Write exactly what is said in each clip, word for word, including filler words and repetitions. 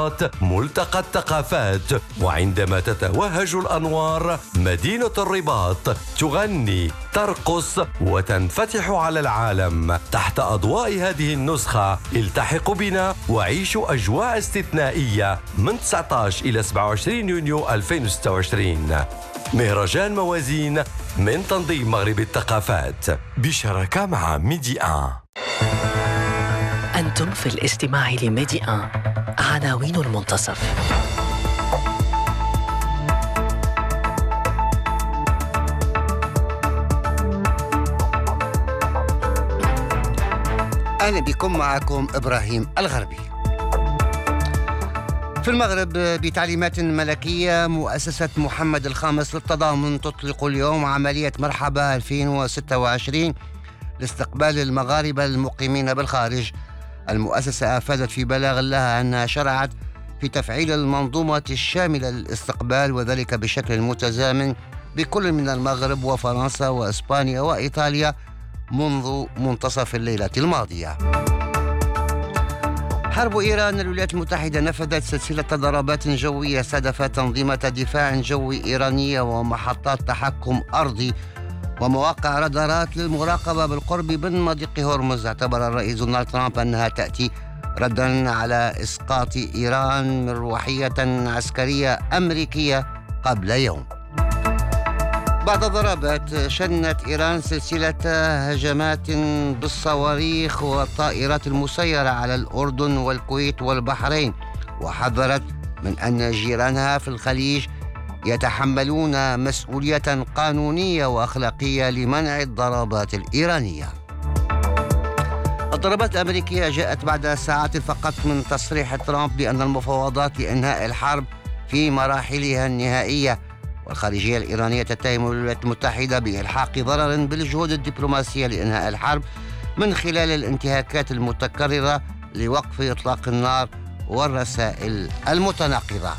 الرباط ملتقى الثقافات. وعندما تتوهج الأنوار مدينة الرباط تغني، ترقص وتنفتح على العالم تحت أضواء هذه النسخة. التحقوا بنا وعيشوا أجواء استثنائية من تسعة عشر إلى سبعة وعشرين يونيو ألفين وستة وعشرين. مهرجان موازين من تنظيم مغرب الثقافات بشراكة مع ميدي آن. أنتم في الاستماع لميدي آن. عناوين المنتصف. أهلا بكم، معكم إبراهيم الغربي. في المغرب بتعليمات ملكية مؤسسة محمد الخامس للتضامن تطلق اليوم عملية مرحبا ألفين وستة وعشرين لاستقبال المغاربة المقيمين بالخارج. المؤسسة أفادت في بلاغ لها أنها شرعت في تفعيل المنظومة الشاملة للاستقبال، وذلك بشكل متزامن بكل من المغرب وفرنسا وإسبانيا وإيطاليا منذ منتصف الليلة الماضية. حرب إيران. الولايات المتحدة نفذت سلسلة ضربات جوية استهدفت تنظيمة دفاع جوي إيرانية ومحطات تحكم أرضي ومواقع رادارات للمراقبة بالقرب من مضيق هرمز. اعتبر الرئيس دونالد ترامب أنها تأتي ردا على إسقاط إيران مروحية عسكرية أمريكية قبل يوم. بعد الضربات شنت إيران سلسلة هجمات بالصواريخ والطائرات المسيرة على الأردن والكويت والبحرين، وحذرت من أن جيرانها في الخليج يتحملون مسؤولية قانونية وأخلاقية لمنع الضربات الإيرانية. الضربات الأمريكية جاءت بعد ساعات فقط من تصريح ترامب بأن المفاوضات لإنهاء الحرب في مراحلها النهائية، والخارجية الإيرانية تتهم الولايات المتحدة بإلحاق ضرر بالجهود الدبلوماسية لإنهاء الحرب من خلال الانتهاكات المتكررة لوقف إطلاق النار والرسائل المتناقضة.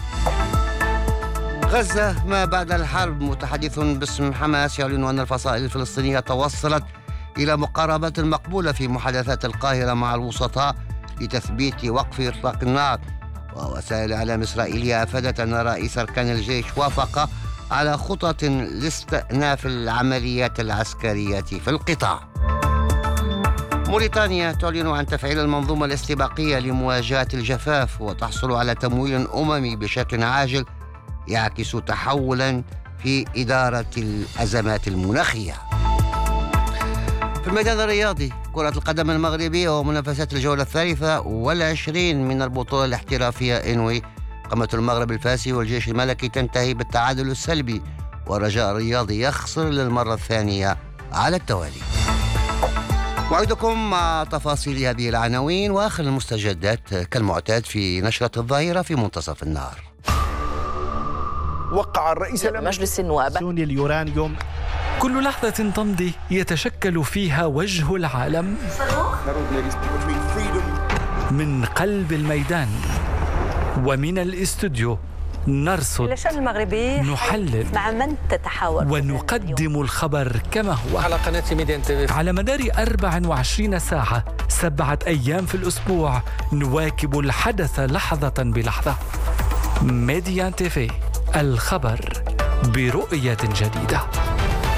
غزة. ما بعد الحرب. متحدث باسم حماس يعلن أن الفصائل الفلسطينية توصلت إلى مقاربات مقبولة في محادثات القاهرة مع الوسطاء لتثبيت وقف إطلاق النار. ووسائل إعلام إسرائيلية أفادت أن رئيس أركان الجيش وافق على خطط لاستئناف العمليات العسكرية في القطاع. موريتانيا تعلن عن تفعيل المنظومة الاستباقية لمواجهة الجفاف وتحصل على تمويل أممي بشكل عاجل يعكس تحولا في إدارة الأزمات المناخية. في الميدان الرياضي. كرة القدم المغربية ومنافسات الجولة الثالثة والعشرين من البطولة الاحترافية إنوي. قمة المغرب الفاسي والجيش الملكي تنتهي بالتعادل السلبي، والرجاء الرياضي يخسر للمرة الثانية على التوالي. وعدكم مع تفاصيل هذه العناوين وآخر المستجدات كالمعتاد في نشرة الظاهرة في منتصف النهار. وقع الرئيس مجلس النواب سوني اليورانيوم. كل لحظة تمضي يتشكل فيها وجه العالم من قلب الميدان ومن الاستوديو. نرصد، الشأن المغربي، نحلل، مع من تتحاور ونقدم الخبر كما هو على قناة ميديان تي في على مدار أربع وعشرين ساعة، سبعة أيام في الأسبوع، نواكب الحدث لحظة بلحظة. ميديان تي في، الخبر برؤية جديدة.